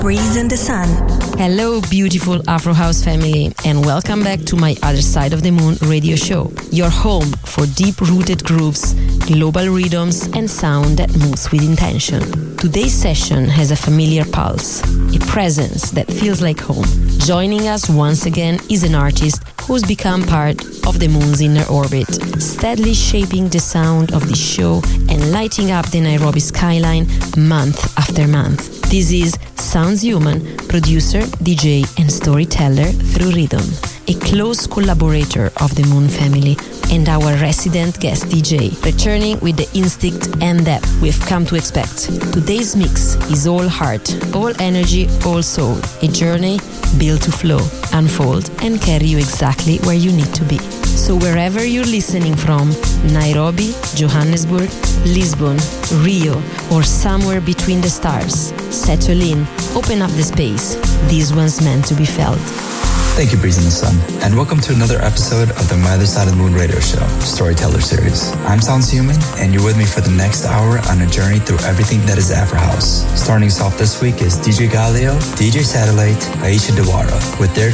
Breeze in the Sun. Hello, beautiful Afro House family, and welcome back to my Other Side of the Moon radio show, your home for deep-rooted grooves, global rhythms, and sound that moves with intention. Today's session has a familiar pulse, a presence that feels like home. Joining us once again is an artist who's become part of the moon's inner orbit, steadily shaping the sound of the show and lighting up the Nairobi skyline month after month. This is Sounds Human, producer, DJ and storyteller through rhythm, a close collaborator of the Moon family and our resident guest DJ, returning with the instinct and depth we've come to expect. Today's mix is all heart, all energy, all soul, a journey built to flow, unfold and carry you exactly where you need to be. So wherever you're listening from, Nairobi, Johannesburg, Lisbon, Rio, or somewhere between the stars, settle in, open up the space. This one's meant to be felt. Thank you, Breeze in the Sun, and welcome to another episode of the My Other Side of the Moon radio show, Storyteller Series. I'm Sounds Human, and you're with me for the next hour on a journey through everything that is Afro House. Starting us off this week is DJ Galio, DJ Satellite, Aisha Dewara, with their